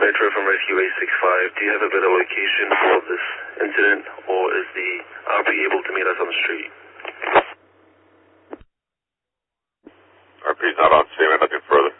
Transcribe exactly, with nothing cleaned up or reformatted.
Metro from Rescue eight six five. Do you have a better location for this incident, or is the R P able to meet us on the street? R P's not on scene, nothing further.